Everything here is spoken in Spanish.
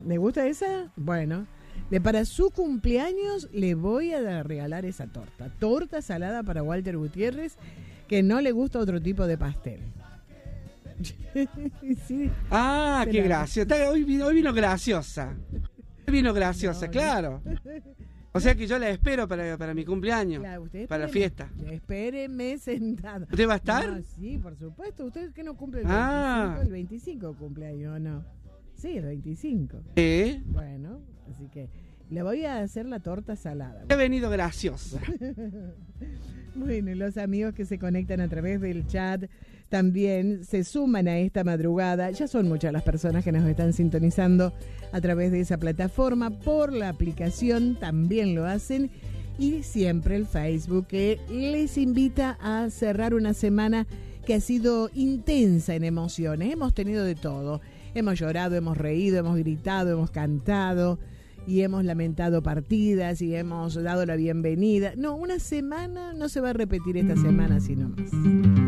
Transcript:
¿Le gusta esa? Bueno, para su cumpleaños le voy a regalar esa torta. Torta salada para Walter Gutiérrez, que no le gusta otro tipo de pastel. Sí, qué graciosa. Hoy vino graciosa. No, claro. O sea que yo la espero para mi cumpleaños, claro, para la fiesta. Espéreme sentado. ¿Usted va a estar? No, sí, por supuesto. ¿Usted que no cumple el 25? El 25 cumpleaños, ¿no? Sí, el 25. Bueno, así que le voy a hacer la torta salada. He venido graciosa. Bueno, y los amigos que se conectan a través del chat también se suman a esta madrugada. Ya son muchas las personas que nos están sintonizando a través de esa plataforma. Por la aplicación también lo hacen. Y siempre el Facebook, que les invita a cerrar una semana que ha sido intensa en emociones. Hemos tenido de todo. Hemos llorado, hemos reído, hemos gritado, hemos cantado y hemos lamentado partidas y hemos dado la bienvenida. No, una semana no se va a repetir esta semana, sino más.